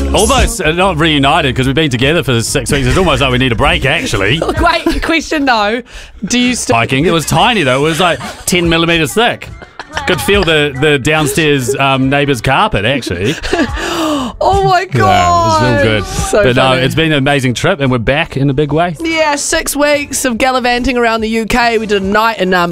Almost not reunited because we've been together for 6 weeks. It's almost like we need a break, actually. Great question, though. Do you still... Hiking. It was tiny, though. It was like 10 millimetres thick. Could feel the downstairs neighbour's carpet, actually. Oh, my God. Yeah, it was real good. So but funny. no, it's been an amazing trip, and we're back in a big way. Yeah, 6 weeks of gallivanting around the UK. We did a night in